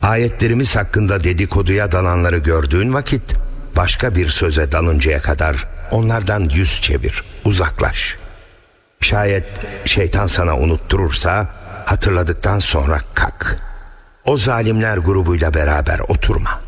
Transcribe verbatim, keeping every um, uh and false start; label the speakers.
Speaker 1: Ayetlerimiz hakkında dedikoduya dalanları gördüğün vakit başka bir söze dalıncaya kadar onlardan yüz çevir, uzaklaş. Şayet şeytan sana unutturursa hatırladıktan sonra kalk. O zalimler grubuyla beraber oturma.